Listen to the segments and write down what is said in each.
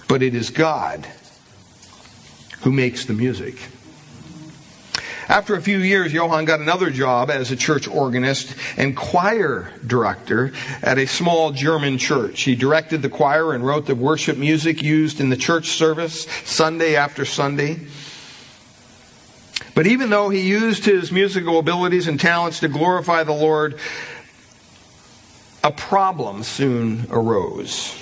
but it is God who makes the music. After a few years, Johann got another job as a church organist and choir director at a small German church. He directed the choir and wrote the worship music used in the church service Sunday after Sunday. But even though he used his musical abilities and talents to glorify the Lord, a problem soon arose.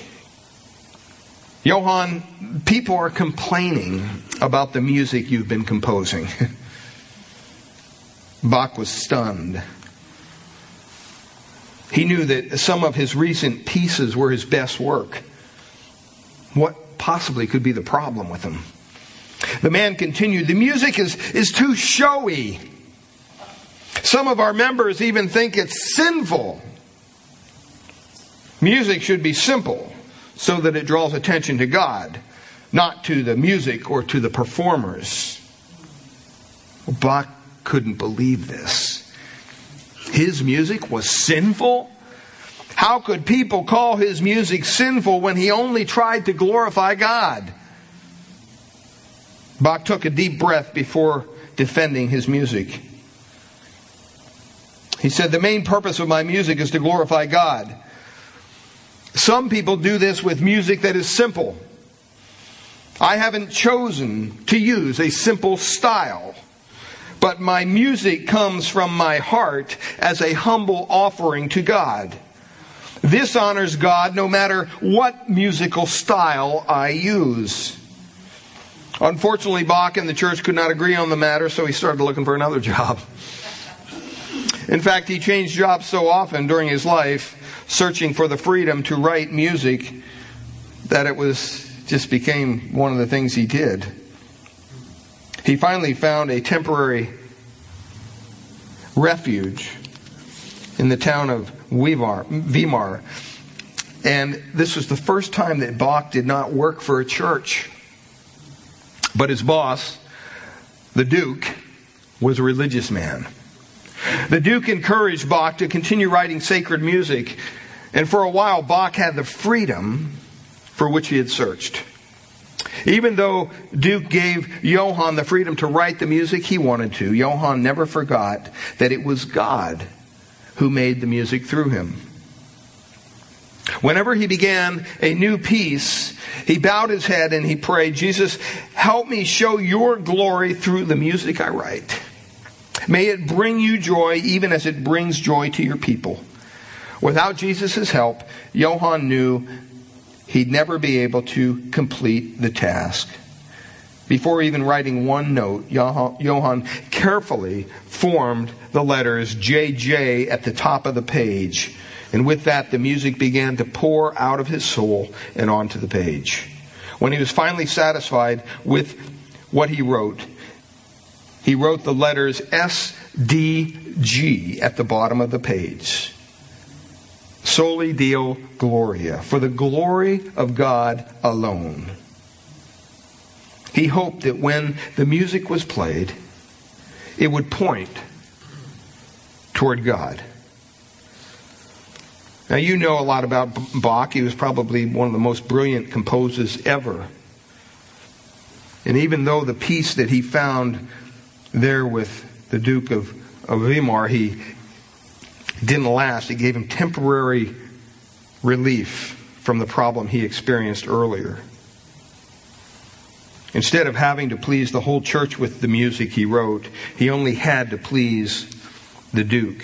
Johann, people are complaining about the music you've been composing. Bach was stunned. He knew that some of his recent pieces were his best work. What possibly could be the problem with them? The man continued, "The music is too showy. Some of our members even think it's sinful. Music should be simple so that it draws attention to God, not to the music or to the performers." Bach couldn't believe this. His music was sinful? How could people call his music sinful when he only tried to glorify God? Bach took a deep breath before defending his music. He said, "The main purpose of my music is to glorify God. Some people do this with music that is simple. I haven't chosen to use a simple style. But my music comes from my heart as a humble offering to God. This honors God no matter what musical style I use." Unfortunately, Bach and the church could not agree on the matter, so he started looking for another job. In fact, he changed jobs so often during his life, searching for the freedom to write music, that it just became one of the things he did. He finally found a temporary refuge in the town of Weimar. And this was the first time that Bach did not work for a church. But his boss, the Duke, was a religious man. The Duke encouraged Bach to continue writing sacred music. And for a while, Bach had the freedom for which he had searched. Even though Duke gave Johann the freedom to write the music he wanted to, Johann never forgot that it was God who made the music through him. Whenever he began a new piece, he bowed his head and he prayed, "Jesus, help me show your glory through the music I write. May it bring you joy even as it brings joy to your people." Without Jesus' help, Johann knew he'd never be able to complete the task. Before even writing one note, Johann carefully formed the letters JJ at the top of the page. And with that, the music began to pour out of his soul and onto the page. When he was finally satisfied with what he wrote the letters SDG at the bottom of the page. Soli Deo Gloria, for the glory of God alone. He hoped that when the music was played, it would point toward God. Now, you know a lot about Bach. He was probably one of the most brilliant composers ever. And even though the piece that he found there with the Duke of Weimar, he didn't last. It gave him temporary relief from the problem he experienced earlier. Instead of having to please the whole church with the music he wrote, he only had to please the Duke.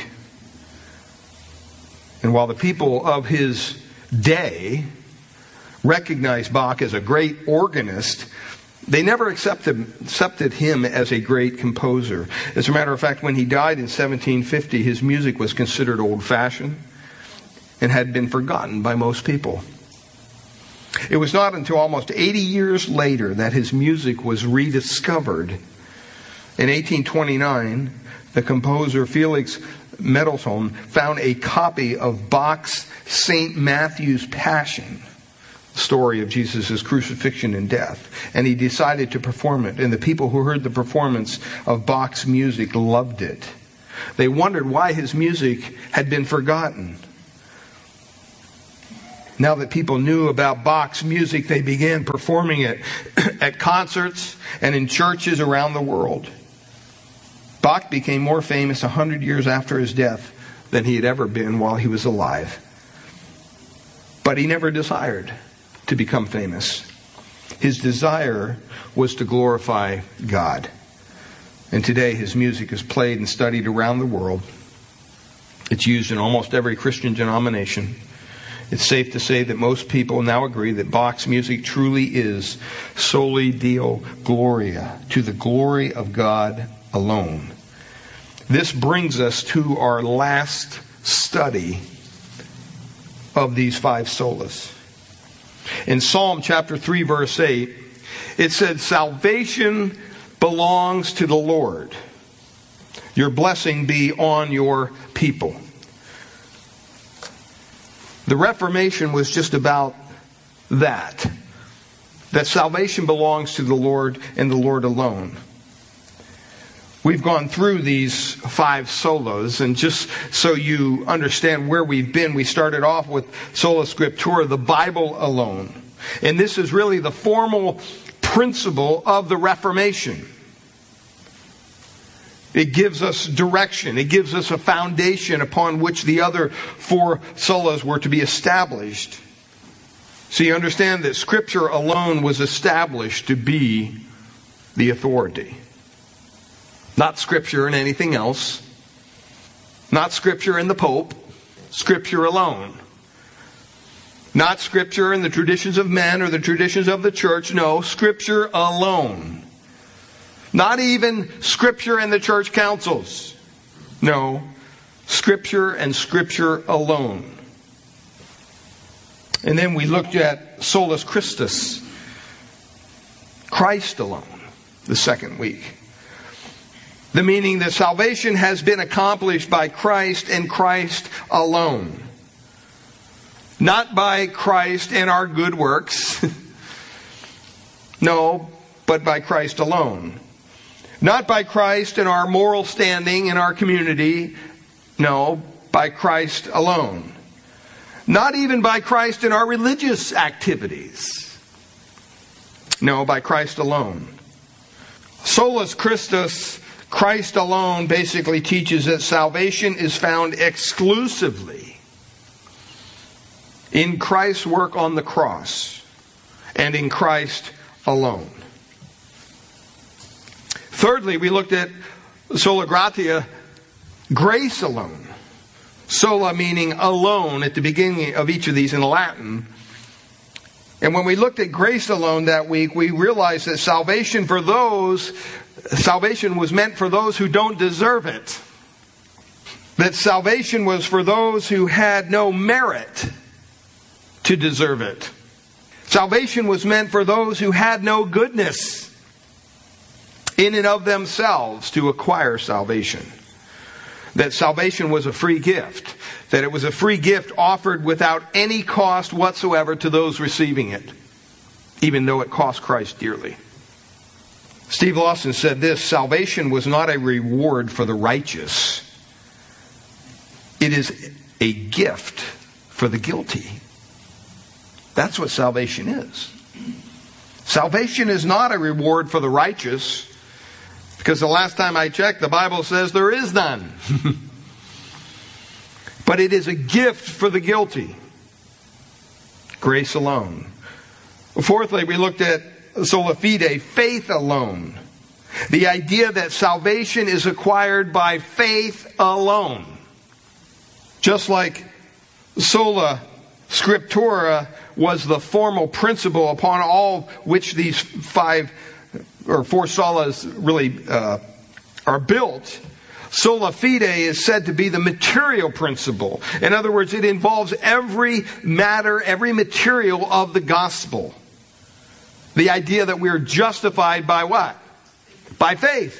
And while the people of his day recognized Bach as a great organist, they never accepted him as a great composer. As a matter of fact, when he died in 1750, his music was considered old-fashioned and had been forgotten by most people. It was not until almost 80 years later that his music was rediscovered. In 1829, the composer Felix Mendelssohn found a copy of Bach's St. Matthew's Passion, story of Jesus' crucifixion and death, and he decided to perform it. And the people who heard the performance of Bach's music loved it. They wondered why his music had been forgotten. Now that people knew about Bach's music, they began performing it at concerts and in churches around the world. Bach became more famous 100 years after his death than he had ever been while he was alive. But he never desired to become famous. His desire was to glorify God. And today his music is played and studied around the world. It's used in almost every Christian denomination. It's safe to say that most people now agree that Bach's music truly is soli Deo Gloria, to the glory of God alone. This brings us to our last study of these 5 solas. In Psalm chapter 3, verse 8, it said, "Salvation belongs to the Lord. Your blessing be on your people." The Reformation was just about that salvation belongs to the Lord and the Lord alone. We've gone through these 5 solas, and just so you understand where we've been, we started off with Sola Scriptura, the Bible alone. And this is really the formal principle of the Reformation. It gives us direction. It gives us a foundation upon which the other 4 solas were to be established. So you understand that Scripture alone was established to be the authority. Not Scripture and anything else. Not Scripture and the Pope. Scripture alone. Not Scripture and the traditions of men or the traditions of the church. No, Scripture alone. Not even Scripture and the church councils. No, Scripture and Scripture alone. And then we looked at Solus Christus, Christ alone, the second week. The meaning that salvation has been accomplished by Christ and Christ alone. Not by Christ and our good works. No, but by Christ alone. Not by Christ and our moral standing in our community. No, by Christ alone. Not even by Christ in our religious activities. No, by Christ alone. Solus Christus, Christ alone, basically teaches that salvation is found exclusively in Christ's work on the cross and in Christ alone. Thirdly, we looked at Sola Gratia, grace alone. Sola meaning alone at the beginning of each of these in Latin. And when we looked at grace alone that week, we realized that salvation was meant for those who don't deserve it. That salvation was for those who had no merit to deserve it. Salvation was meant for those who had no goodness in and of themselves to acquire salvation. That salvation was a free gift. That it was a free gift offered without any cost whatsoever to those receiving it, even though it cost Christ dearly. Steve Lawson said this: salvation was not a reward for the righteous. It is a gift for the guilty. That's what salvation is. Salvation is not a reward for the righteous, because the last time I checked, the Bible says there is none. But it is a gift for the guilty. Grace alone. Fourthly, we looked at sola fide, faith alone. The idea that salvation is acquired by faith alone. Just like sola scriptura was the formal principle upon all which these 5 or 4 solas really are built, sola fide is said to be the material principle. In other words, it involves every matter, every material of the gospel. The idea that we are justified by what? By faith.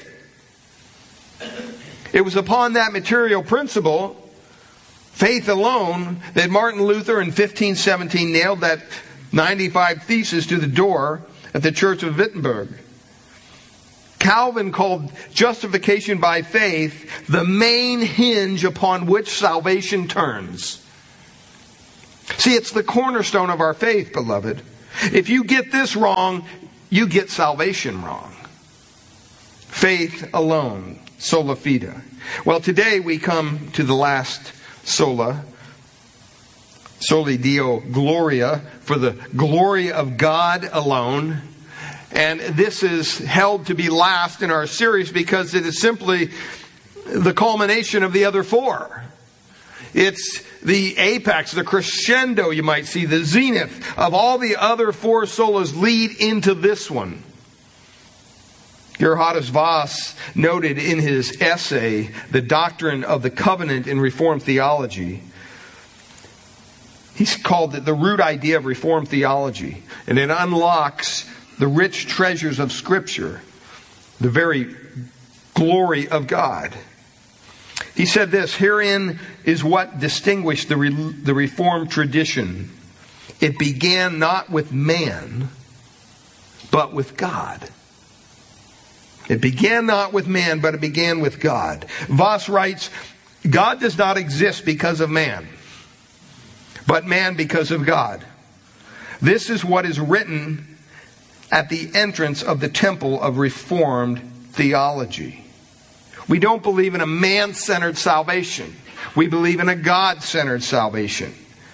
It was upon that material principle, faith alone, that Martin Luther in 1517 nailed that 95 Thesis to the door at the Church of Wittenberg. Calvin called justification by faith the main hinge upon which salvation turns. See, it's the cornerstone of our faith, beloved. If you get this wrong, you get salvation wrong. Faith alone, sola fide. Well, today we come to the last sola, soli Deo gloria, for the glory of God alone. And this is held to be last in our series because it is simply the culmination of the other four. It's the apex, the crescendo, you might see, the zenith of all the other four solas lead into this one. Geerhardus Vos noted in his essay, The Doctrine of the Covenant in Reformed Theology, he's called it the root idea of Reformed theology. And it unlocks the rich treasures of Scripture, the very glory of God. He said this, herein is what distinguished the Reformed tradition. It began not with man, but with God. It began not with man, but it began with God. Vos writes, God does not exist because of man, but man because of God. This is what is written at the entrance of the temple of Reformed theology. We don't believe in a man-centered salvation. We believe in a God-centered salvation.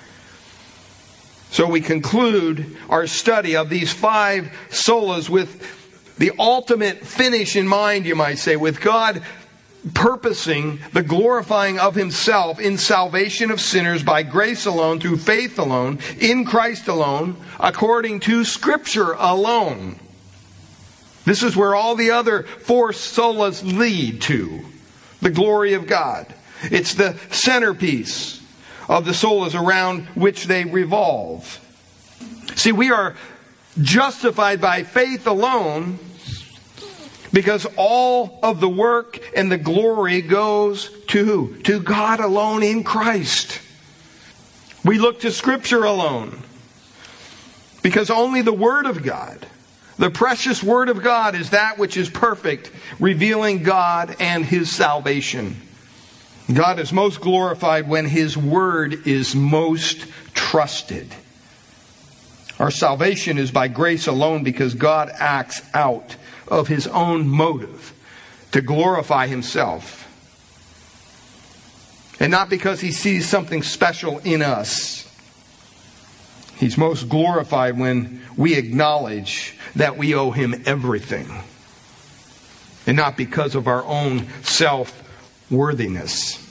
So we conclude our study of these 5 solas with the ultimate finish in mind, you might say, with God purposing the glorifying of Himself in salvation of sinners by grace alone, through faith alone, in Christ alone, according to Scripture alone. This is where all the other 4 solas lead to, the glory of God. It's the centerpiece of the solas around which they revolve. See, we are justified by faith alone because all of the work and the glory goes to who? To God alone in Christ. We look to Scripture alone because only the Word of God, the precious Word of God, is that which is perfect, revealing God and His salvation. God is most glorified when His Word is most trusted. Our salvation is by grace alone because God acts out of His own motive to glorify Himself. And not because He sees something special in us. He's most glorified when we acknowledge that we owe Him everything. And not because of our own self-worthiness.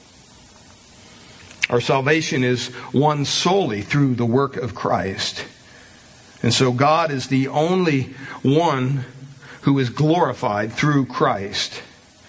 Our salvation is won solely through the work of Christ. And so God is the only one who is glorified through Christ.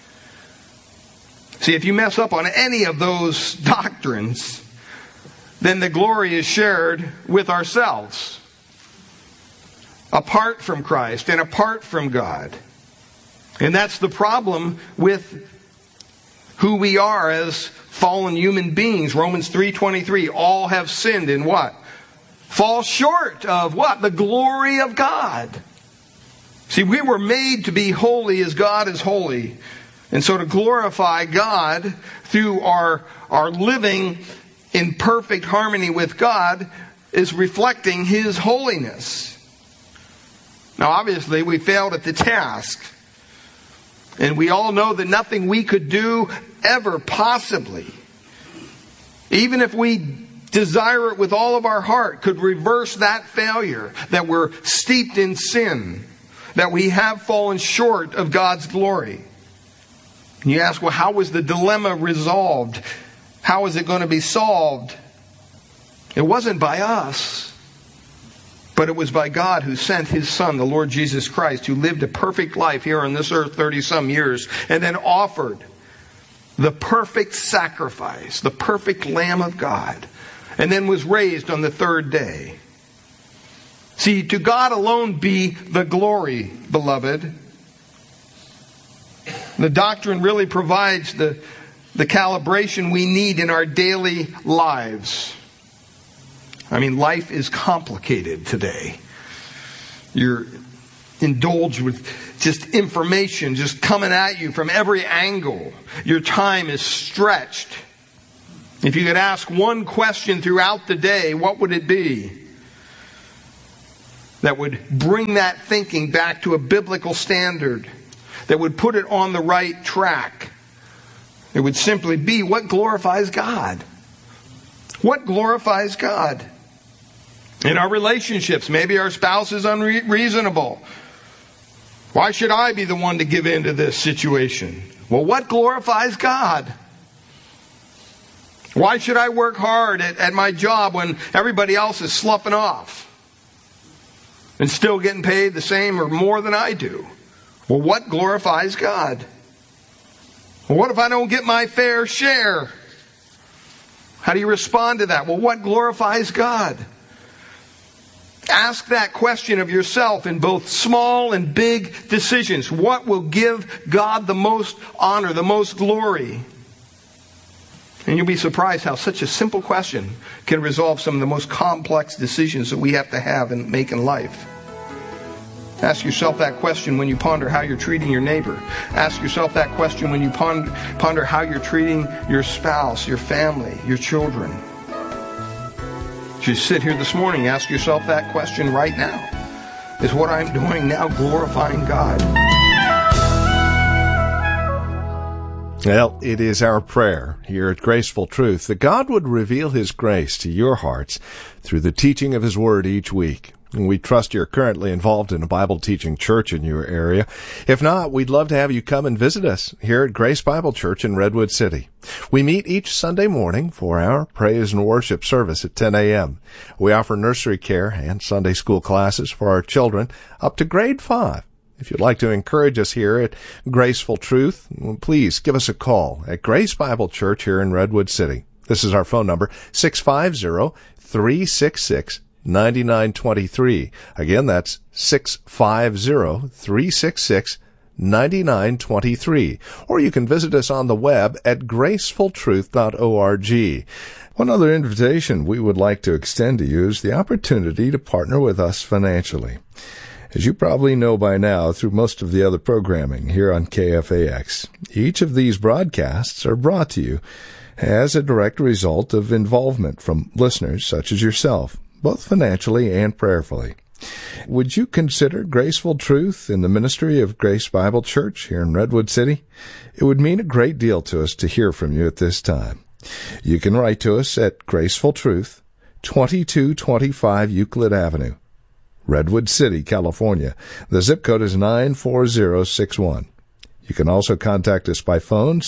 See, if you mess up on any of those doctrines, then the glory is shared with ourselves. Apart from Christ and apart from God. And that's the problem with who we are as fallen human beings. Romans 3:23, all have sinned and what? Fall short of what? The glory of God. See, we were made to be holy as God is holy. And so to glorify God through our living in perfect harmony with God is reflecting His holiness. Now obviously we failed at the task. And we all know that nothing we could do ever possibly, even if we desire it with all of our heart, could reverse that failure, that we're steeped in sin, that we have fallen short of God's glory. And you ask, well, how was the dilemma resolved? How is it going to be solved? It wasn't by us, but it was by God who sent His Son, the Lord Jesus Christ, who lived a perfect life here on this earth 30-some years, and then offered the perfect sacrifice, the perfect Lamb of God, and then was raised on the 3rd day. See, to God alone be the glory, beloved. The doctrine really provides the calibration we need in our daily lives. I mean, life is complicated today. You're indulged with just information just coming at you from every angle. Your time is stretched. If you could ask one question throughout the day, what would it be? That would bring that thinking back to a biblical standard, that would put it on the right track. It would simply be, what glorifies God? What glorifies God? In our relationships, maybe our spouse is unreasonable. Why should I be the one to give in to this situation? Well, what glorifies God? Why should I work hard at my job when everybody else is sloughing off and still getting paid the same or more than I do? Well, what glorifies God? Well, what if I don't get my fair share? How do you respond to that? Well, what glorifies God? Ask that question of yourself in both small and big decisions. What will give God the most honor, the most glory? And you'll be surprised how such a simple question can resolve some of the most complex decisions that we have to have and make in life. Ask yourself that question when you ponder how you're treating your neighbor. Ask yourself that question when you ponder how you're treating your spouse, your family, your children. As you sit here this morning, ask yourself that question right now. Is what I'm doing now glorifying God? Well, it is our prayer here at Graceful Truth that God would reveal His grace to your hearts through the teaching of His Word each week. And we trust you're currently involved in a Bible teaching church in your area. If not, we'd love to have you come and visit us here at Grace Bible Church in Redwood City. We meet each Sunday morning for our praise and worship service at 10 a.m. We offer nursery care and Sunday school classes for our children up to grade 5. If you'd like to encourage us here at Graceful Truth, please give us a call at Grace Bible Church here in Redwood City. This is our phone number, 650-366-9923. Again, that's 650-366-9923. Or you can visit us on the web at gracefultruth.org. One other invitation we would like to extend to you is the opportunity to partner with us financially. As you probably know by now through most of the other programming here on KFAX, each of these broadcasts are brought to you as a direct result of involvement from listeners such as yourself, both financially and prayerfully. Would you consider Graceful Truth in the ministry of Grace Bible Church here in Redwood City? It would mean a great deal to us to hear from you at this time. You can write to us at Graceful Truth, 2225 Euclid Avenue, Redwood City, California. The zip code is 94061. You can also contact us by phone,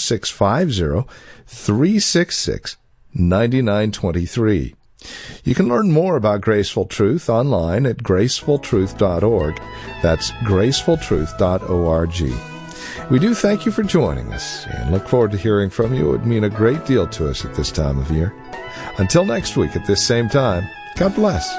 650-366-9923. You can learn more about Graceful Truth online at gracefultruth.org. That's gracefultruth.org. We do thank you for joining us and look forward to hearing from you. It would mean a great deal to us at this time of year. Until next week at this same time, God bless.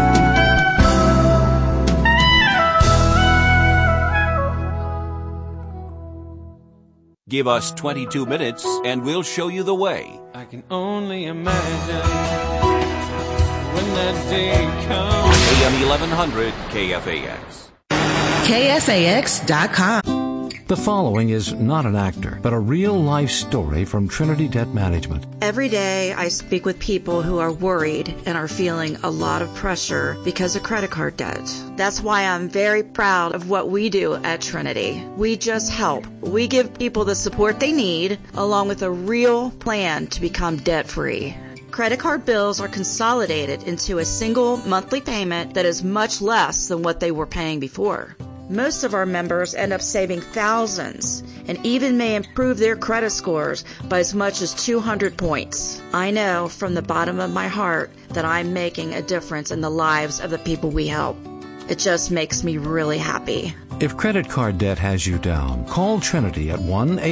Give us 22 minutes and we'll show you the way. I can only imagine when that day comes. AM 1100 KFAX. KFAX.com. The following is not an actor, but a real-life story from Trinity Debt Management. Every day I speak with people who are worried and are feeling a lot of pressure because of credit card debt. That's why I'm very proud of what we do at Trinity. We just help. We give people the support they need, along with a real plan to become debt-free. Credit card bills are consolidated into a single monthly payment that is much less than what they were paying before. Most of our members end up saving thousands and even may improve their credit scores by as much as 200 points. I know from the bottom of my heart that I'm making a difference in the lives of the people we help. It just makes me really happy. If credit card debt has you down, call Trinity at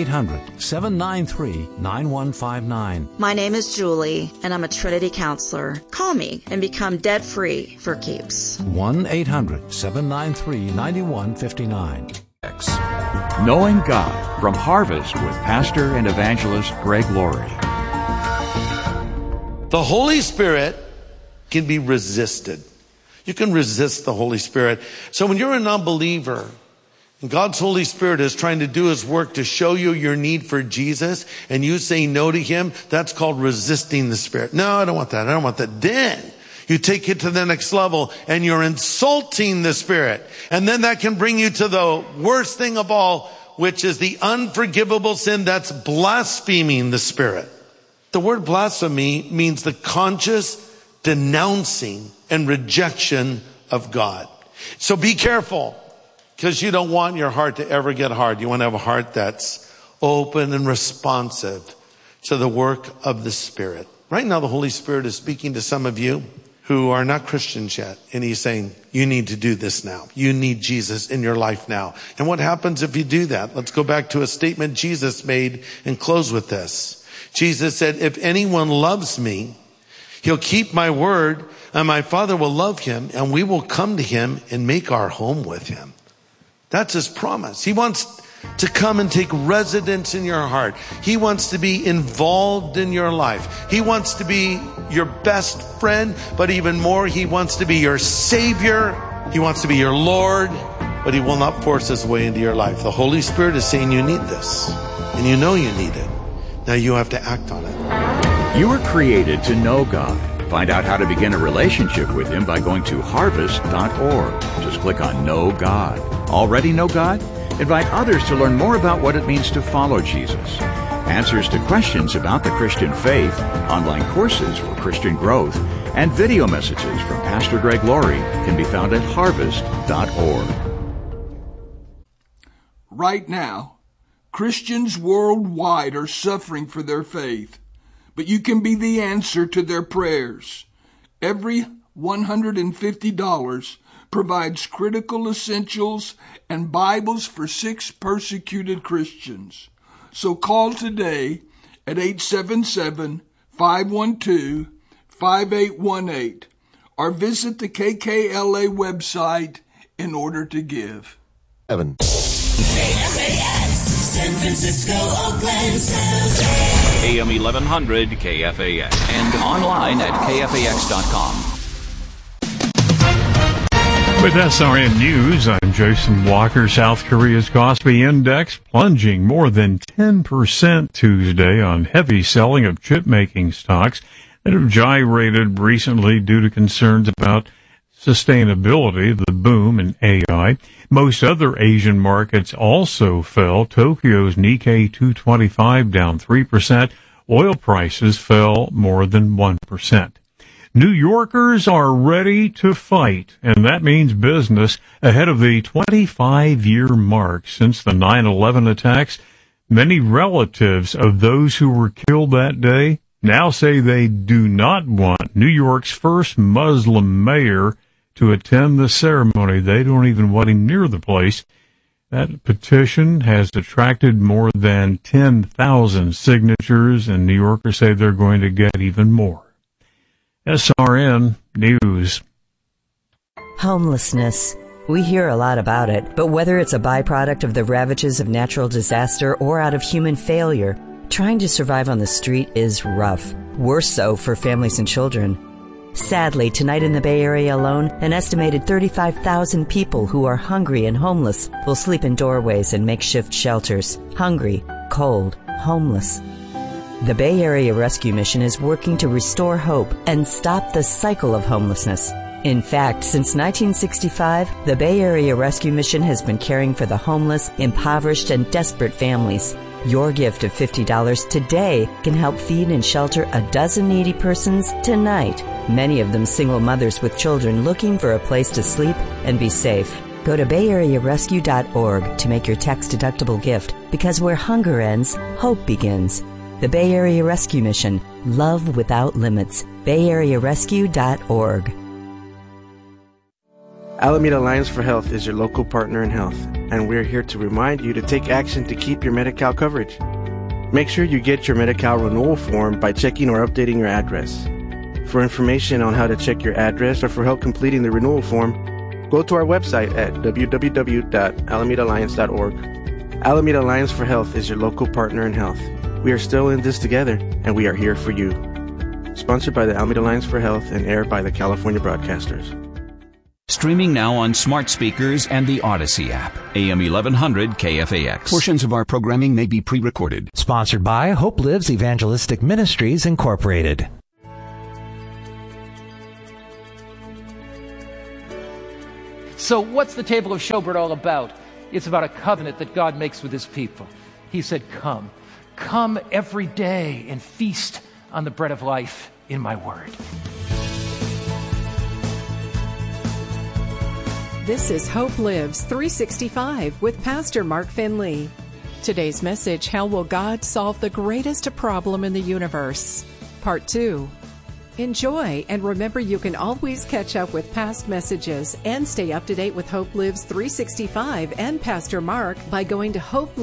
1-800-793-9159. My name is Julie, and I'm a Trinity counselor. Call me and become debt-free for keeps. 1-800-793-9159. Knowing God from Harvest with Pastor and Evangelist Greg Laurie. The Holy Spirit can be resisted. You can resist the Holy Spirit. So when you're an unbeliever God's Holy Spirit is trying to do his work to show you your need for Jesus, and you say no to him, that's called resisting the Spirit. No, I don't want that. I don't want that. Then you take it to the next level and you're insulting the Spirit. And then that can bring you to the worst thing of all, which is the unforgivable sin that's blaspheming the Spirit. The word blasphemy means the conscious denouncing and rejection of God. So be careful, because you don't want your heart to ever get hard. You want to have a heart that's open and responsive to the work of the Spirit. Right now, the Holy Spirit is speaking to some of you who are not Christians yet. And he's saying, you need to do this now. You need Jesus in your life now. And what happens if you do that? Let's go back to a statement Jesus made and close with this. Jesus said, if anyone loves me, he'll keep my word, and my Father will love him, and we will come to him and make our home with him. That's his promise. He wants to come and take residence in your heart. He wants to be involved in your life. He wants to be your best friend, but even more, he wants to be your Savior. He wants to be your Lord, but he will not force his way into your life. The Holy Spirit is saying you need this, and you know you need it. Now you have to act on it. You were created to know God. Find out how to begin a relationship with him by going to harvest.org. Just click on Know God. Already know God? Invite others to learn more about what it means to follow Jesus. Answers to questions about the Christian faith, online courses for Christian growth, and video messages from Pastor Greg Laurie can be found at harvest.org. Right now, Christians worldwide are suffering for their faith, but you can be the answer to their prayers. Every $150 provides critical essentials and Bibles for 6 persecuted Christians. So call today at 877-512-5818 or visit the KKLA website in order to give. Evan. KFAX, San Francisco, Oakland, San Jose. AM 1100 KFAX and online at KFAX.com. With SRN News, I'm Jason Walker. South Korea's Kospi Index plunging more than 10% Tuesday on heavy selling of chip-making stocks that have gyrated recently due to concerns about sustainability, the boom in AI. Most other Asian markets also fell. Tokyo's Nikkei 225 down 3%. Oil prices fell more than 1%. New Yorkers are ready to fight, and that means business ahead of the 25-year mark since the 9/11 attacks. Many relatives of those who were killed that day now say they do not want New York's first Muslim mayor to attend the ceremony. They don't even want him near the place. That petition has attracted more than 10,000 signatures, and New Yorkers say they're going to get even more. SRN News. Homelessness. We hear a lot about it, but whether it's a byproduct of the ravages of natural disaster or out of human failure, trying to survive on the street is rough. Worse so for families and children. Sadly, tonight in the Bay Area alone, an estimated 35,000 people who are hungry and homeless will sleep in doorways and makeshift shelters. Hungry, cold, homeless. The Bay Area Rescue Mission is working to restore hope and stop the cycle of homelessness. In fact, since 1965, the Bay Area Rescue Mission has been caring for the homeless, impoverished, and desperate families. Your gift of $50 today can help feed and shelter a dozen needy persons tonight, many of them single mothers with children looking for a place to sleep and be safe. Go to BayAreaRescue.org to make your tax-deductible gift, because where hunger ends, hope begins. The Bay Area Rescue Mission. Love without limits. BayAreaRescue.org. Alameda Alliance for Health is your local partner in health, and we're here to remind you to take action to keep your Medi-Cal coverage. Make sure you get your Medi-Cal renewal form by checking or updating your address. For information on how to check your address or for help completing the renewal form, go to our website at www.alamedaalliance.org. Alameda Alliance for Health is your local partner in health. We are still in this together, and we are here for you. Sponsored by the Alameda Alliance for Health and aired by the California Broadcasters. Streaming now on smart speakers and the Odyssey app. AM 1100 KFAX. Portions of our programming may be pre-recorded. Sponsored by Hope Lives Evangelistic Ministries, Incorporated. So what's the table of showbread all about? It's about a covenant that God makes with his people. He said, come. Come every day and feast on the bread of life in my word. This is Hope Lives 365 with Pastor Mark Finley. Today's message, how will God solve the greatest problem in the universe? Part 2. Enjoy, and remember you can always catch up with past messages and stay up to date with Hope Lives 365 and Pastor Mark by going to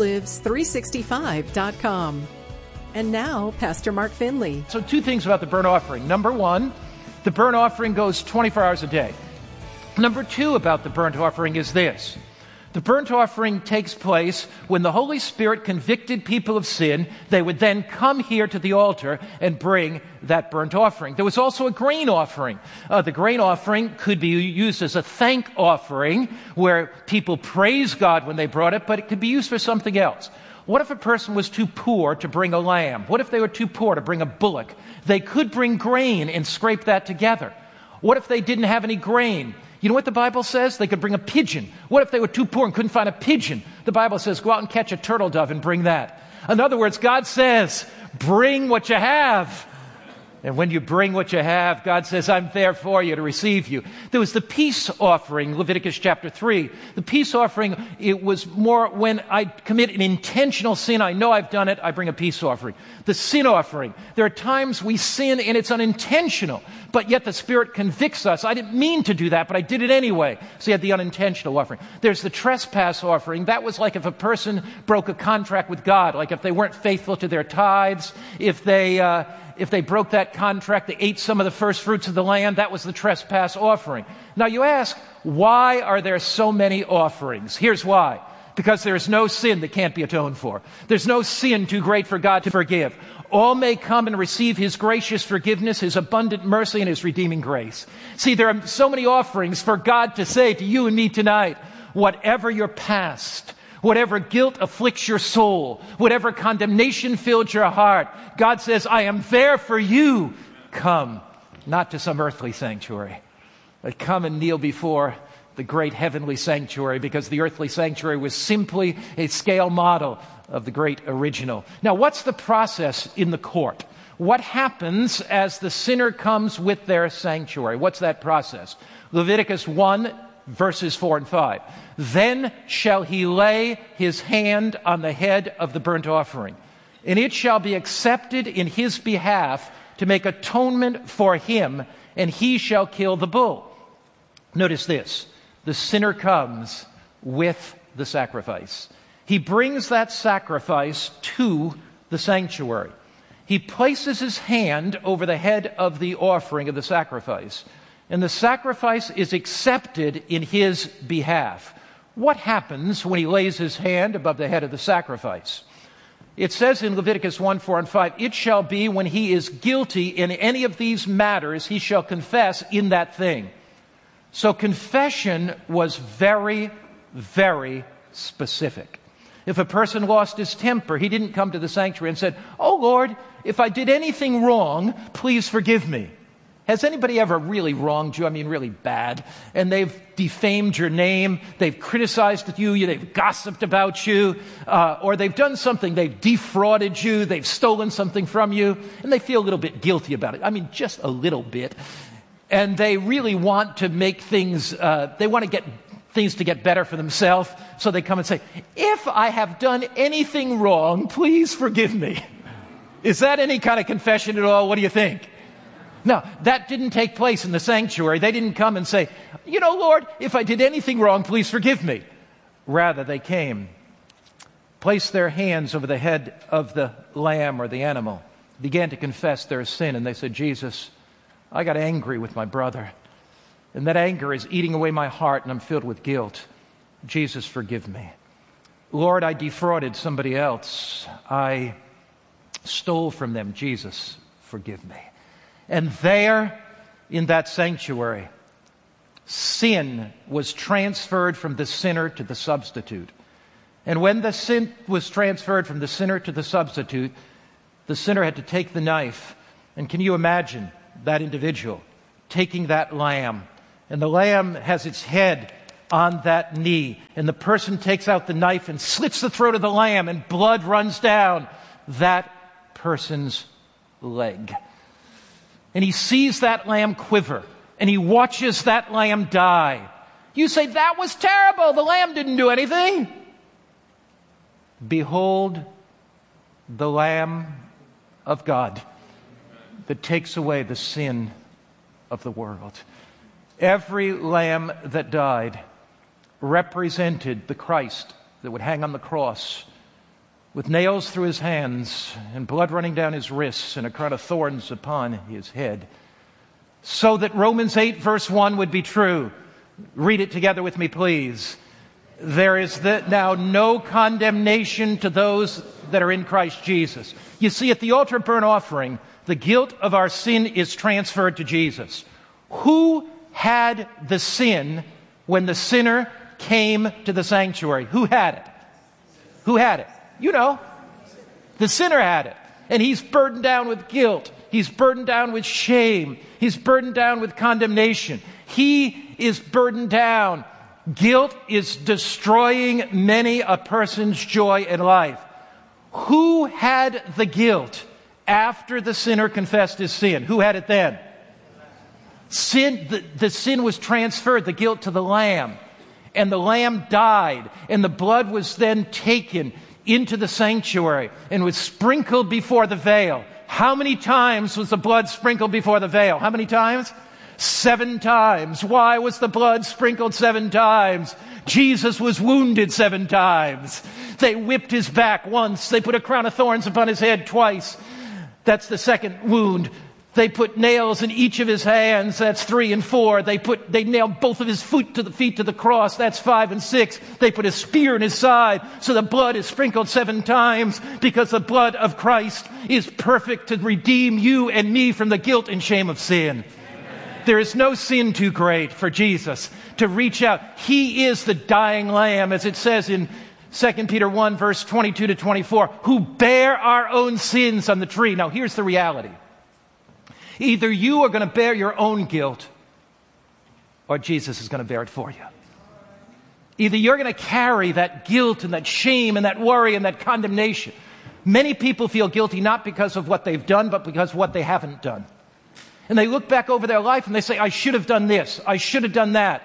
hopelives365.com. And now, Pastor Mark Finley. So 2 things about the burnt offering. Number 1, the burnt offering goes 24 hours a day. Number 2 about the burnt offering is this. The burnt offering takes place when the Holy Spirit convicted people of sin. They would then come here to the altar and bring that burnt offering. There was also a grain offering. The grain offering could be used as a thank offering where people praise God when they brought it, but it could be used for something else. What if a person was too poor to bring a lamb? What if they were too poor to bring a bullock? They could bring grain and scrape that together. What if they didn't have any grain? You know what the Bible says? They could bring a pigeon. What if they were too poor and couldn't find a pigeon? The Bible says, go out and catch a turtle dove and bring that. In other words, God says, bring what you have. And when you bring what you have, God says, I'm there for you to receive you. There was the peace offering, Leviticus chapter 3. The peace offering, it was more when I commit an intentional sin, I know I've done it, I bring a peace offering. The sin offering, there are times we sin and it's unintentional, but yet the Spirit convicts us. I didn't mean to do that, but I did it anyway. So you had the unintentional offering. There's the trespass offering. That was like if a person broke a contract with God, like if they weren't faithful to their tithes, if they broke that contract, they ate some of the first fruits of the land, that was the trespass offering. Now you ask, why are there so many offerings? Here's why. Because there's no sin that can't be atoned for. There's no sin too great for God to forgive. All may come and receive his gracious forgiveness, his abundant mercy, and his redeeming grace. See, there are so many offerings for God to say to you and me tonight, whatever your past, whatever guilt afflicts your soul, whatever condemnation fills your heart, God says, I am there for you. Come, not to some earthly sanctuary, but come and kneel before the great heavenly sanctuary, because the earthly sanctuary was simply a scale model of the great original. Now, what's the process in the court? What happens as the sinner comes with their sanctuary? What's that process? Leviticus 1, verses 4 and 5. Then shall he lay his hand on the head of the burnt offering, and it shall be accepted in his behalf to make atonement for him, and he shall kill the bull. Notice this. The sinner comes with the sacrifice. He brings that sacrifice to the sanctuary. He places his hand over the head of the offering of the sacrifice, and the sacrifice is accepted in his behalf. What happens when he lays his hand above the head of the sacrifice? It says in Leviticus 1, 4, and 5, it shall be when he is guilty in any of these matters, he shall confess in that thing. So confession was very, very specific. If a person lost his temper, he didn't come to the sanctuary and said, oh Lord, if I did anything wrong, please forgive me. Has anybody ever really wronged you? I mean, really bad. And they've defamed your name. They've criticized you. They've gossiped about you. Or they've done something. They've defrauded you. They've stolen something from you. And they feel a little bit guilty about it. I mean, just a little bit. And they really want to make things, they want to get things to get better for themselves. So they come and say, if I have done anything wrong, please forgive me. Is that any kind of confession at all? What do you think? No, that didn't take place in the sanctuary. They didn't come and say, you know, Lord, if I did anything wrong, please forgive me. Rather, they came, placed their hands over the head of the lamb or the animal, began to confess their sin, and they said, Jesus, I got angry with my brother, and that anger is eating away my heart, and I'm filled with guilt. Jesus, forgive me. Lord, I defrauded somebody else. I stole from them. Jesus, forgive me. And there, in that sanctuary, sin was transferred from the sinner to the substitute. And when the sin was transferred from the sinner to the substitute, the sinner had to take the knife. And can you imagine that individual taking that lamb? And the lamb has its head on that knee. And the person takes out the knife and slits the throat of the lamb, and blood runs down that person's leg. And he sees that lamb quiver, and he watches that lamb die. You say, that was terrible. The lamb didn't do anything. Behold the Lamb of God that takes away the sin of the world. Every lamb that died represented the Christ that would hang on the cross with nails through his hands and blood running down his wrists and a crown of thorns upon his head. So that Romans 8 verse 1 would be true. Read it together with me, please. There is now no condemnation to those that are in Christ Jesus. You see, at the altar of burnt offering, the guilt of our sin is transferred to Jesus. Who had the sin when the sinner came to the sanctuary? Who had it? Who had it? You know. The sinner had it. And he's burdened down with guilt. He's burdened down with shame. He's burdened down with condemnation. He is burdened down. Guilt is destroying many a person's joy in life. Who had the guilt after the sinner confessed his sin? Who had it then? Sin. The sin was transferred, the guilt, to the lamb. And the lamb died. And the blood was then taken into the sanctuary and was sprinkled before the veil. How many times was the blood sprinkled before the veil? How many times? 7 times. Why was the blood sprinkled 7 times? Jesus was wounded 7 times. They whipped his back once. They put a crown of thorns upon his head twice. That's the second wound. They put nails in each of his hands. That's 3 and 4. They nailed both of his feet to the cross. That's 5 and 6. They put a spear in his side. So the blood is sprinkled 7 times because the blood of Christ is perfect to redeem you and me from the guilt and shame of sin. There is no sin too great for Jesus to reach out. He is the dying lamb, as it says in 2 Peter 1, verse 22 to 24, who bear our own sins on the tree. Now, here's the reality. Either you are going to bear your own guilt, or Jesus is going to bear it for you. Either you're going to carry that guilt and that shame and that worry and that condemnation. Many people feel guilty not because of what they've done, but because of what they haven't done. And they look back over their life and they say, I should have done this. I should have done that.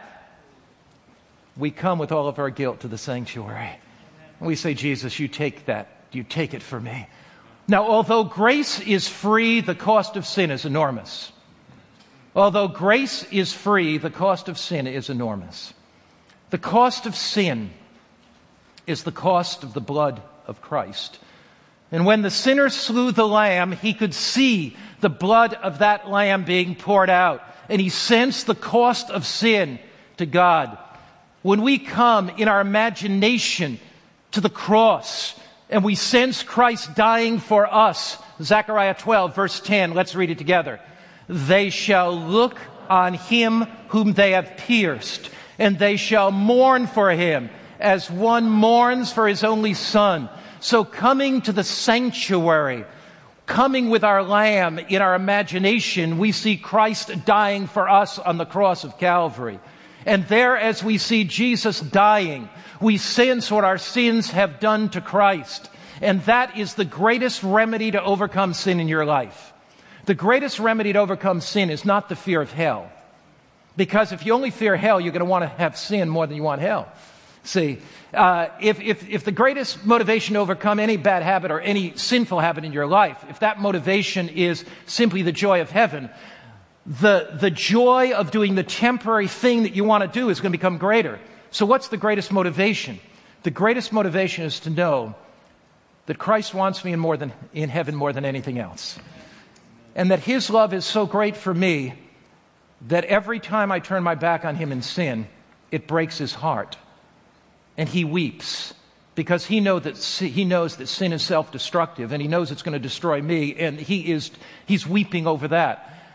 We come with all of our guilt to the sanctuary. And we say, Jesus, you take that. You take it for me. Now, although grace is free, the cost of sin is enormous. Although grace is free, the cost of sin is enormous. The cost of sin is the cost of the blood of Christ. And when the sinner slew the lamb, he could see the blood of that lamb being poured out. And he sensed the cost of sin to God. When we come in our imagination to the cross, and we sense Christ dying for us, Zechariah 12, verse 10, let's read it together. They shall look on him whom they have pierced, and they shall mourn for him as one mourns for his only son. So coming to the sanctuary, coming with our lamb in our imagination, we see Christ dying for us on the cross of Calvary. And there, as we see Jesus dying, we sense what our sins have done to Christ. And that is the greatest remedy to overcome sin in your life. The greatest remedy to overcome sin is not the fear of hell. Because if you only fear hell, you're going to want to have sin more than you want hell. See, if the greatest motivation to overcome any bad habit or any sinful habit in your life, if that motivation is simply the joy of heaven, the joy of doing the temporary thing that you want to do is going to become greater. So what's the greatest motivation? The greatest motivation is to know that Christ wants me in heaven more than anything else. And that his love is so great for me that every time I turn my back on him in sin, it breaks his heart. And he weeps because he knows that sin is self-destructive, and he knows it's going to destroy me, and he's weeping over that.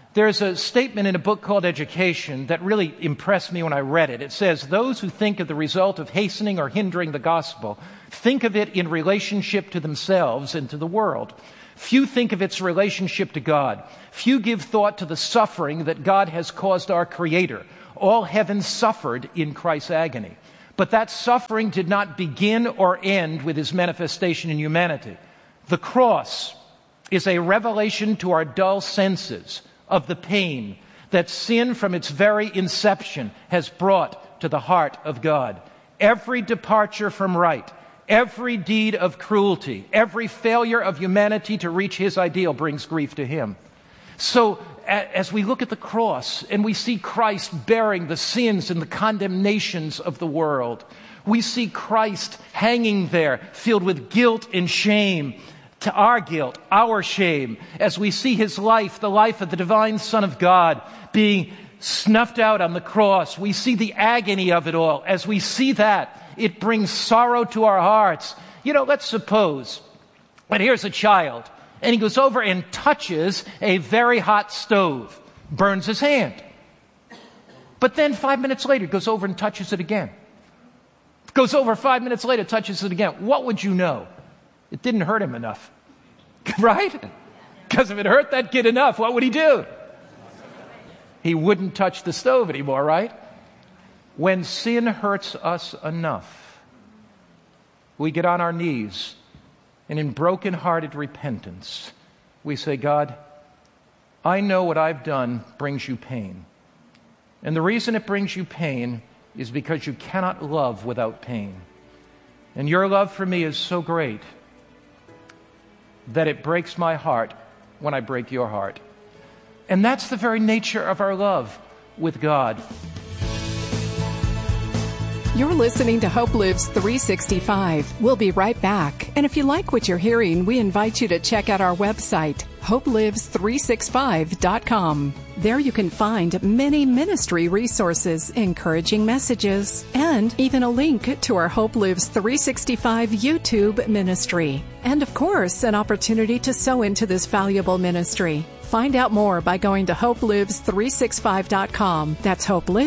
There's a statement in a book called Education that really impressed me when I read it. It says, those who think of the result of hastening or hindering the gospel think of it in relationship to themselves and to the world. Few think of its relationship to God. Few give thought to the suffering that God has caused our Creator. All heaven suffered in Christ's agony. But that suffering did not begin or end with his manifestation in humanity. The cross is a revelation to our dull senses of the pain that sin from its very inception has brought to the heart of God. Every departure from right, every deed of cruelty, every failure of humanity to reach his ideal brings grief to him. So as we look at the cross and we see Christ bearing the sins and the condemnations of the world, we see Christ hanging there filled with guilt and shame, to our guilt, our shame, as we see his life, the life of the divine Son of God, being snuffed out on the cross. We see the agony of it all. As we see that, it brings sorrow to our hearts. You know, let's suppose that here's a child, and he goes over and touches a very hot stove, burns his hand. But then 5 minutes later, goes over and touches it again. Goes over 5 minutes later, touches it again. What would you know? It didn't hurt him enough, right? Because if it hurt that kid enough, what would he do? He wouldn't touch the stove anymore, right? When sin hurts us enough, we get on our knees, and in broken-hearted repentance, we say, God, I know what I've done brings you pain. And the reason it brings you pain is because you cannot love without pain. And your love for me is so great that it breaks my heart when I break your heart. And that's the very nature of our love with God. You're listening to Hope Lives 365. We'll be right back. And if you like what you're hearing, we invite you to check out our website, hopelives365.com. There you can find many ministry resources, encouraging messages, and even a link to our Hope Lives 365 YouTube ministry. And of course, an opportunity to sow into this valuable ministry. Find out more by going to hopelives365.com. That's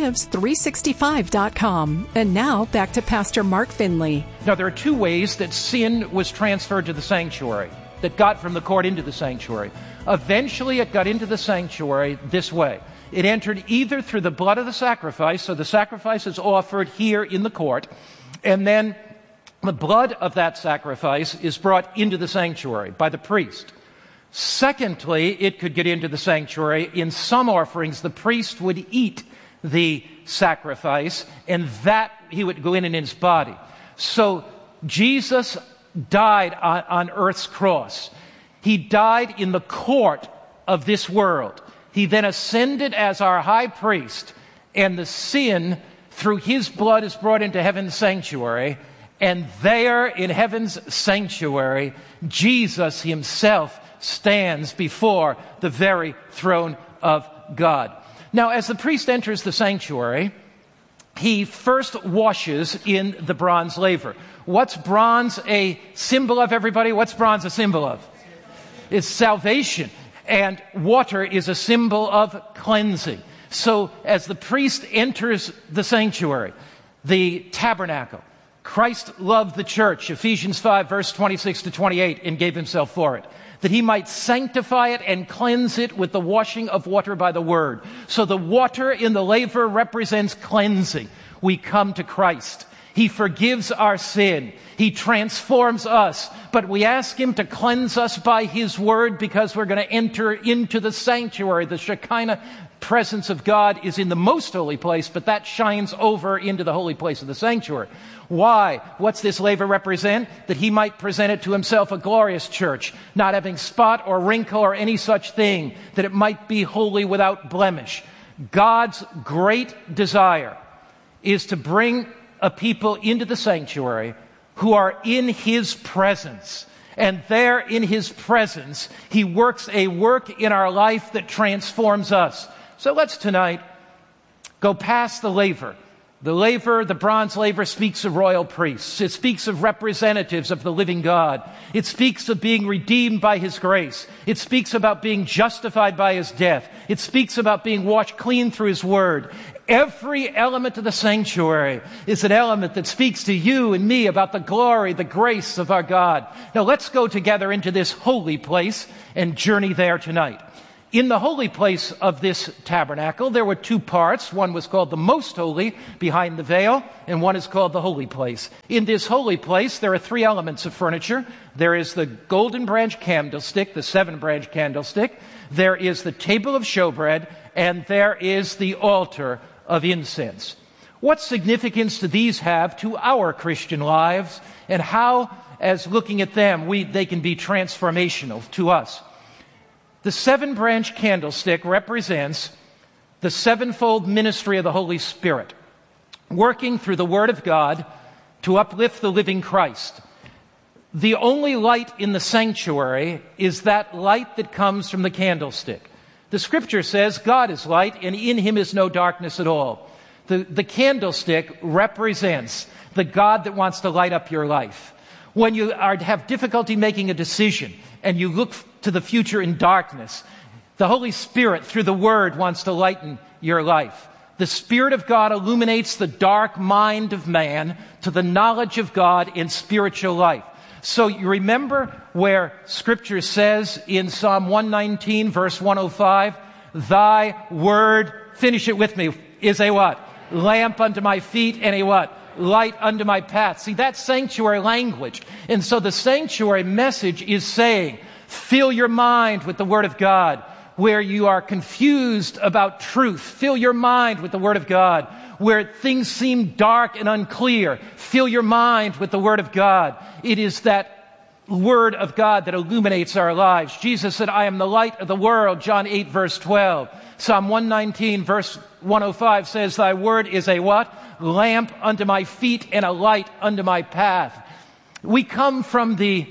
hopelives365.com. And now back to Pastor Mark Finley. Now, there are two ways that sin was transferred to the sanctuary, that got from the court into the sanctuary. Eventually, it got into the sanctuary this way. It entered either through the blood of the sacrifice, so the sacrifice is offered here in the court, and then the blood of that sacrifice is brought into the sanctuary by the priest. Secondly, it could get into the sanctuary. In some offerings, the priest would eat the sacrifice, and that he would go in his body. So Jesus died on earth's cross. He died in the court of this world. He then ascended as our high priest, and the sin through his blood is brought into heaven's sanctuary. And there in heaven's sanctuary, Jesus himself stands before the very throne of God. Now, as the priest enters the sanctuary, he first washes in the bronze laver. What's bronze a symbol of, everybody? What's bronze a symbol of? It's salvation. And water is a symbol of cleansing. So as the priest enters the sanctuary, the tabernacle, Christ loved the church, Ephesians 5, verse 26 to 28, and gave himself for it, that he might sanctify it and cleanse it with the washing of water by the word. So the water in the laver represents cleansing. We come to Christ. He forgives our sin. He transforms us. But we ask him to cleanse us by his word, because we're going to enter into the sanctuary. The Shekinah presence of God is in the most holy place, but that shines over into the holy place of the sanctuary. Why? What's this laver represent? That he might present it to himself a glorious church, not having spot or wrinkle or any such thing, that it might be holy without blemish. God's great desire is to bring a people into the sanctuary who are in his presence. And there in his presence, he works a work in our life that transforms us. So let's tonight go past the laver The laver, the bronze laver, speaks of royal priests. It speaks of representatives of the living God. It speaks of being redeemed by His grace. It speaks about being justified by His death. It speaks about being washed clean through His word. Every element of the sanctuary is an element that speaks to you and me about the glory, the grace of our God. Now let's go together into this holy place and journey there tonight. In the holy place of this tabernacle, there were two parts. One was called the Most Holy, behind the veil, and one is called the Holy Place. In this holy place, there are three elements of furniture. There is the golden branch candlestick, the 7-branch candlestick. There is the table of showbread, and there is the altar of incense. What significance do these have to our Christian lives, and how, as looking at them, they can be transformational to us? The 7-branch candlestick represents the sevenfold ministry of the Holy Spirit, working through the Word of God to uplift the living Christ. The only light in the sanctuary is that light that comes from the candlestick. The Scripture says God is light, and in Him is no darkness at all. The candlestick represents the God that wants to light up your life. When you have difficulty making a decision and you look to the future in darkness, the Holy Spirit, through the Word, wants to lighten your life. The Spirit of God illuminates the dark mind of man to the knowledge of God in spiritual life. So you remember where Scripture says in Psalm 119, verse 105, Thy Word, finish it with me, is a what? Lamp unto my feet and a what? Light unto my path. See, that's sanctuary language. And so the sanctuary message is saying, fill your mind with the Word of God. Where you are confused about truth, fill your mind with the Word of God. Where things seem dark and unclear, fill your mind with the Word of God. It is that Word of God that illuminates our lives. Jesus said, I am the light of the world, John 8, verse 12. Psalm 119, verse 105 says, Thy Word is a what? Lamp unto my feet and a light unto my path. We come from the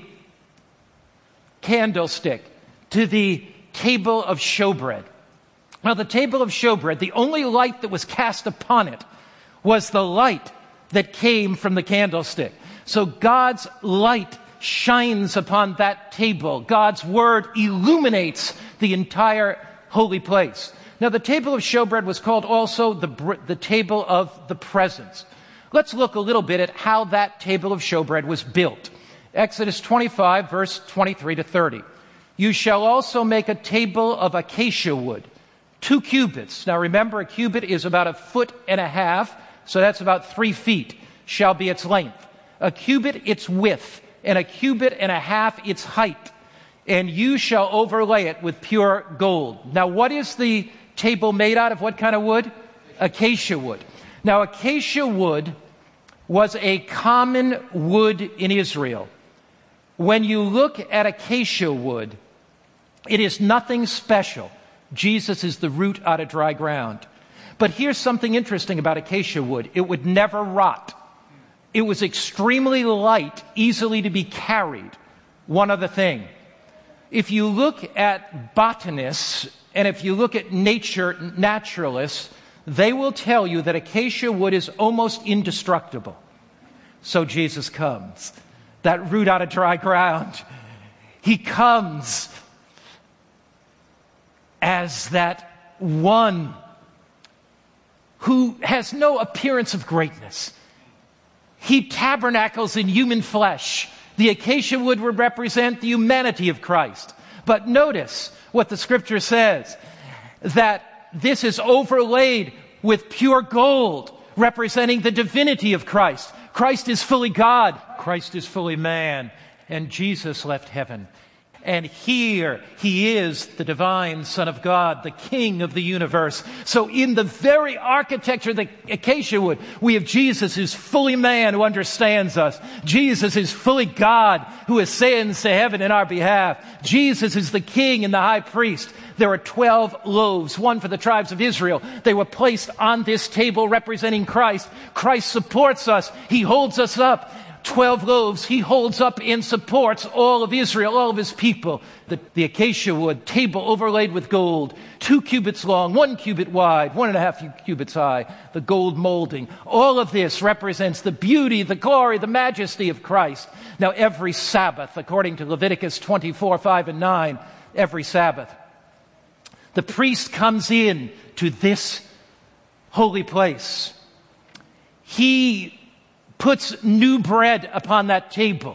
candlestick to the table of showbread. Now, the table of showbread, the only light that was cast upon it was the light that came from the candlestick. So God's light shines upon that table. God's Word illuminates the entire holy place. Now, the table of showbread was called also the table of the presence. Let's look a little bit at how that table of showbread was built. Exodus 25, verse 23 to 30. You shall also make a table of acacia wood, 2 cubits. Now remember, a cubit is about 1.5 feet, so that's about 3 feet, shall be its length. A cubit its width, and 1.5 cubits its height. And you shall overlay it with pure gold. Now what is the table made out of? What kind of wood? Acacia wood. Now acacia wood was a common wood in Israel. When you look at acacia wood, it is nothing special. Jesus is the root out of dry ground. But here's something interesting about acacia wood. It would never rot. It was extremely light, easily to be carried. One other thing. If you look at botanists and if you look at naturalists, they will tell you that acacia wood is almost indestructible. So Jesus comes. That root out of dry ground. He comes as that one who has no appearance of greatness. He tabernacles in human flesh. The acacia wood would represent the humanity of Christ. But notice what the Scripture says, that this is overlaid with pure gold, representing the divinity of Christ. Christ is fully God. Christ is fully man. And Jesus left heaven. And here he is, the divine Son of God, the King of the universe. So in the very architecture of the acacia wood, we have Jesus who's fully man, who understands us. Jesus is fully God, who ascends to heaven in our behalf. Jesus is the King and the high priest. There are 12 loaves, one for the tribes of Israel. They were placed on this table representing Christ. Christ supports us. He holds us up. 12 loaves he holds up and supports all of Israel, all of his people. The acacia wood, table overlaid with gold, 2 cubits long, 1 cubit wide, 1.5 cubits high, the gold molding. All of this represents the beauty, the glory, the majesty of Christ. Now every Sabbath, according to Leviticus 24, 5 and 9, every Sabbath, the priest comes in to this holy place. He puts new bread upon that table,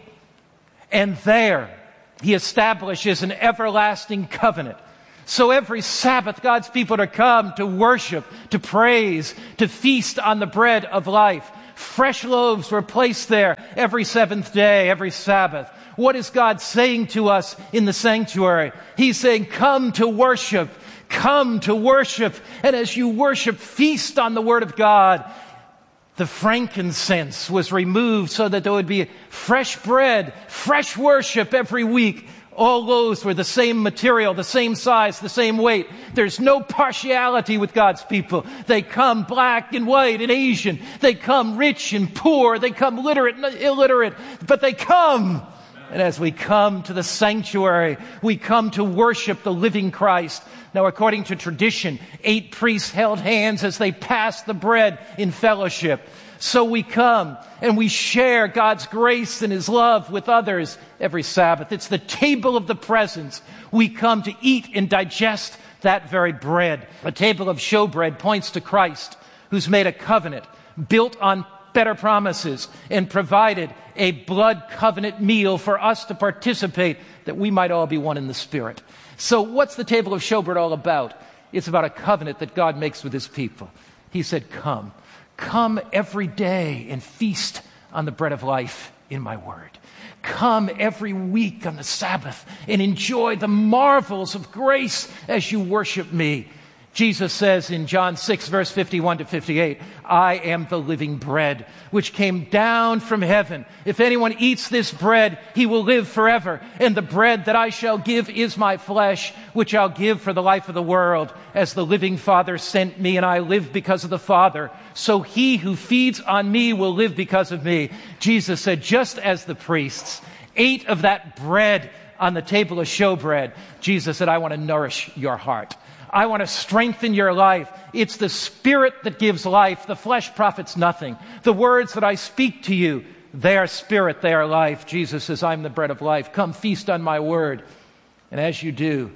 and there he establishes an everlasting covenant. So every Sabbath, God's people are come to worship, to praise, to feast on the bread of life. Fresh loaves were placed there every seventh day, every Sabbath. What is God saying to us in the sanctuary? He's saying, come to worship, come to worship. And as you worship, feast on the Word of God. The frankincense was removed so that there would be fresh bread, fresh worship every week. All loaves were the same material, the same size, the same weight. There's no partiality with God's people. They come black and white and Asian. They come rich and poor. They come literate and illiterate. But they come. And as we come to the sanctuary, we come to worship the living Christ. Now, according to tradition, 8 priests held hands as they passed the bread in fellowship. So we come and we share God's grace and His love with others every Sabbath. It's the table of the presence. We come to eat and digest that very bread. A table of showbread points to Christ, who's made a covenant built on better promises and provided a blood covenant meal for us to participate, that we might all be one in the Spirit. So what's the table of showbread all about? It's about a covenant that God makes with His people. He said, come. Come every day and feast on the bread of life in my word. Come every week on the Sabbath and enjoy the marvels of grace as you worship me. Jesus says in John 6, verse 51 to 58, I am the living bread which came down from heaven. If anyone eats this bread, he will live forever. And the bread that I shall give is my flesh, which I'll give for the life of the world. As the living Father sent me, and I live because of the Father, so he who feeds on me will live because of me. Jesus said, just as the priests ate of that bread on the table of showbread, Jesus said, I want to nourish your heart. I want to strengthen your life. It's the Spirit that gives life. The flesh profits nothing. The words that I speak to you, they are spirit, they are life. Jesus says, I'm the bread of life. Come feast on my word. And as you do,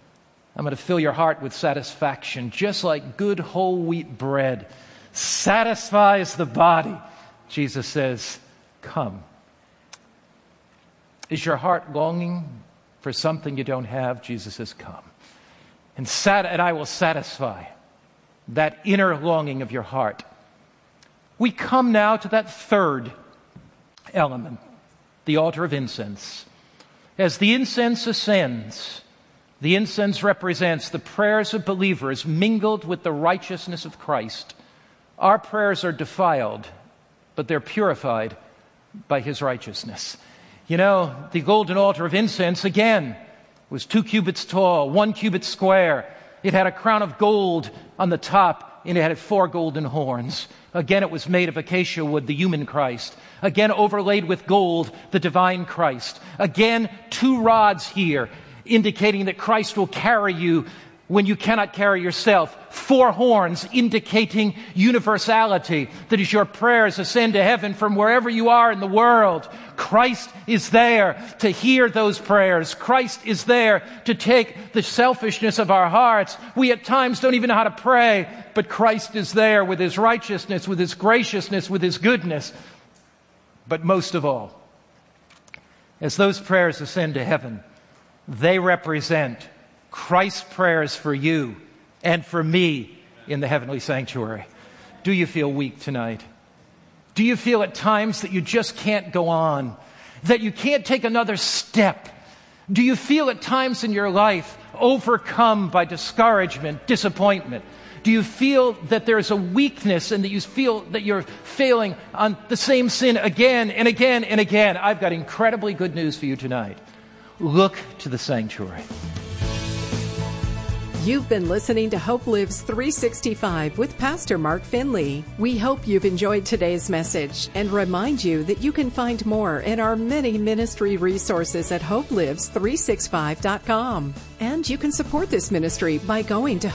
I'm going to fill your heart with satisfaction, just like good whole wheat bread satisfies the body. Jesus says, come. Is your heart longing for something you don't have? Jesus says, come. And I will satisfy that inner longing of your heart. We come now to that third element, the altar of incense. As the incense ascends, the incense represents the prayers of believers mingled with the righteousness of Christ. Our prayers are defiled, but they're purified by His righteousness. You know, the golden altar of incense, again, was 2 cubits tall, 1 cubit square. It had a crown of gold on the top, and it had 4 golden horns. Again, it was made of acacia wood, the human Christ. Again, overlaid with gold, the divine Christ. Again, 2 rods here, indicating that Christ will carry you when you cannot carry yourself. 4 horns indicating universality, that as your prayers ascend to heaven from wherever you are in the world, Christ is there to hear those prayers. Christ is there to take the selfishness of our hearts. We at times don't even know how to pray, but Christ is there with His righteousness, with His graciousness, with His goodness. But most of all, as those prayers ascend to heaven, they represent Christ's prayers for you and for me in the heavenly sanctuary. Do you feel weak tonight? Do you feel at times that you just can't go on? That you can't take another step? Do you feel at times in your life overcome by discouragement, disappointment? Do you feel that there's a weakness and that you feel that you're failing on the same sin again and again and again? I've got incredibly good news for you tonight. Look to the sanctuary. You've been listening to Hope Lives 365 with Pastor Mark Finley. We hope you've enjoyed today's message and remind you that you can find more in our many ministry resources at hopelives365.com. And you can support this ministry by going to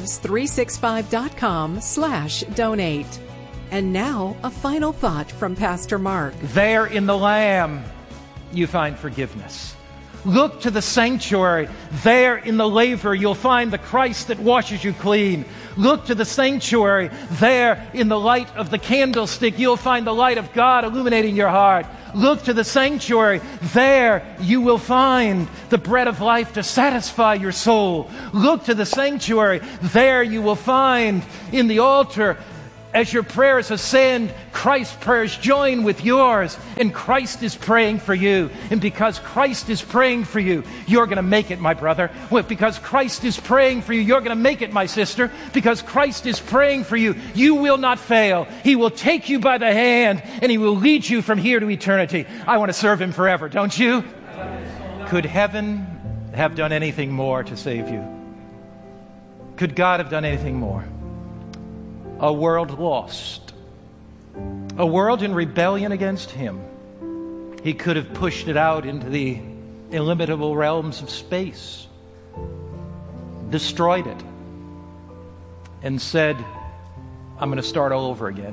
hopelives365.com/donate. And now, a final thought from Pastor Mark. There in the Lamb, you find forgiveness. Look to the sanctuary. There in the laver, you'll find the Christ that washes you clean. Look to the sanctuary. There in the light of the candlestick, you'll find the light of God illuminating your heart. Look to the sanctuary. There you will find the bread of life to satisfy your soul. Look to the sanctuary. There you will find in the altar, as your prayers ascend, Christ's prayers join with yours, and Christ is praying for you. And because Christ is praying for you, you're going to make it, my brother. Because Christ is praying for you, you're going to make it, my sister. Because Christ is praying for you, you will not fail. He will take you by the hand, and He will lead you from here to eternity. I want to serve Him forever, don't you? Could heaven have done anything more to save you? Could God have done anything more? A world lost, a world in rebellion against Him. He could have pushed it out into the illimitable realms of space, destroyed it, and said, I'm going to start all over again.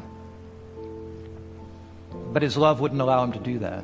But His love wouldn't allow Him to do that.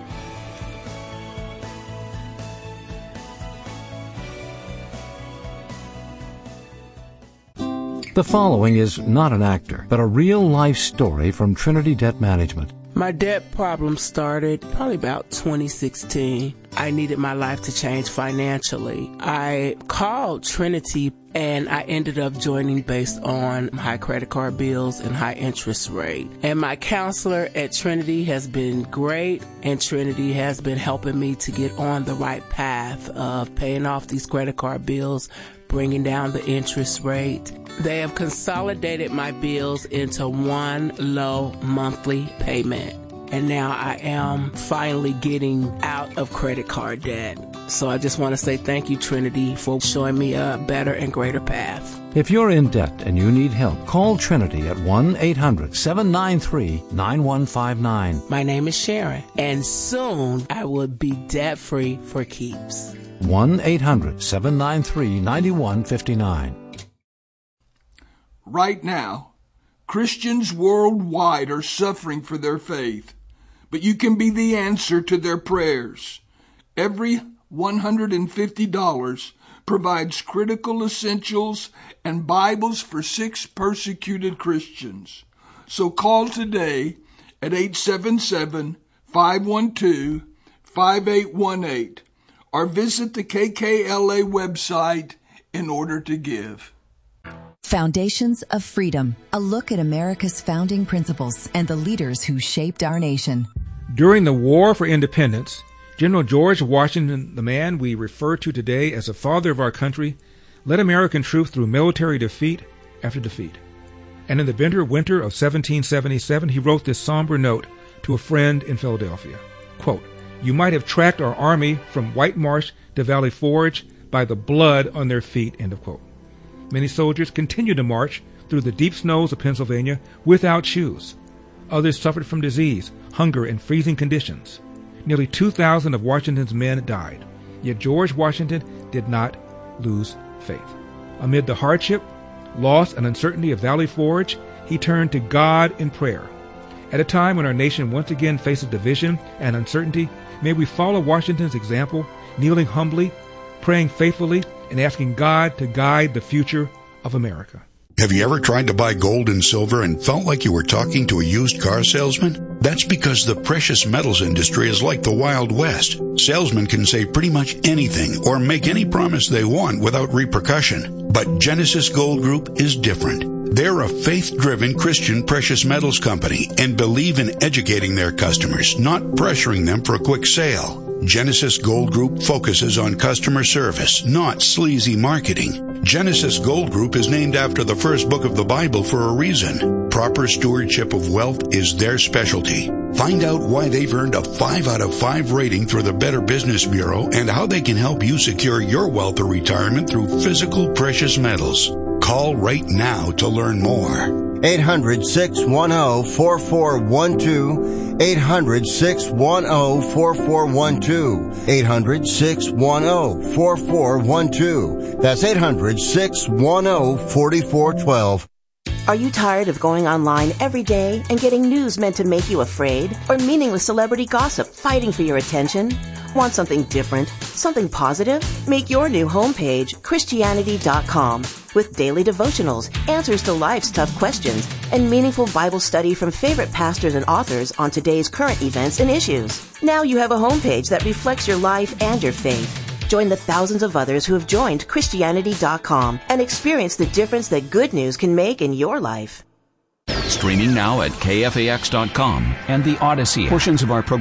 The following is not an actor, but a real-life story from Trinity Debt Management. My debt problem started probably about 2016. I needed my life to change financially. I called Trinity and I ended up joining based on high credit card bills and high interest rate. And my counselor at Trinity has been great, and Trinity has been helping me to get on the right path of paying off these credit card bills, bringing down the interest rate. They have consolidated my bills into one low monthly payment. And now I am finally getting out of credit card debt. So I just want to say thank you, Trinity, for showing me a better and greater path. If you're in debt and you need help, call Trinity at 1-800-793-9159. My name is Sharon, and soon I will be debt-free for keeps. 1-800-793-9159. Right now, Christians worldwide are suffering for their faith, but you can be the answer to their prayers. Every $150 provides critical essentials and Bibles for 6 persecuted Christians. So call today at 877-512-5818 or visit the KKLA website in order to give. Foundations of Freedom, a look at America's founding principles and the leaders who shaped our nation. During the War for Independence, General George Washington, the man we refer to today as the father of our country, led American troops through military defeat after defeat. And in the bitter winter of 1777, he wrote this somber note to a friend in Philadelphia. Quote, "You might have tracked our army from White Marsh to Valley Forge by the blood on their feet," end of quote. Many soldiers continued to march through the deep snows of Pennsylvania without shoes. Others suffered from disease, hunger, and freezing conditions. Nearly 2,000 of Washington's men died. Yet George Washington did not lose faith. Amid the hardship, loss, and uncertainty of Valley Forge, he turned to God in prayer. At a time when our nation once again faces division and uncertainty, may we follow Washington's example, kneeling humbly, praying faithfully, and asking God to guide the future of America. Have you ever tried to buy gold and silver and felt like you were talking to a used car salesman? That's because the precious metals industry is like the Wild West. Salesmen can say pretty much anything or make any promise they want without repercussion. But Genesis Gold Group is different. They're a faith-driven Christian precious metals company and believe in educating their customers, not pressuring them for a quick sale. Genesis Gold Group focuses on customer service, not sleazy marketing. Genesis Gold Group is named after the first book of the Bible for a reason. Proper stewardship of wealth is their specialty. Find out why they've earned a 5 out of 5 rating through the Better Business Bureau and how they can help you secure your wealth or retirement through physical precious metals. Call right now to learn more. 800-610-4412. 800-610-4412. 800-610-4412. That's 800-610-4412. Are you tired of going online every day and getting news meant to make you afraid? Or meaningless celebrity gossip fighting for your attention? Want something different? Something positive? Make your new homepage Christianity.com with daily devotionals, answers to life's tough questions, and meaningful Bible study from favorite pastors and authors on today's current events and issues. Now you have a homepage that reflects your life and your faith. Join the thousands of others who have joined Christianity.com and experience the difference that good news can make in your life. Streaming now at KFAX.com and the Odyssey. Portions of our program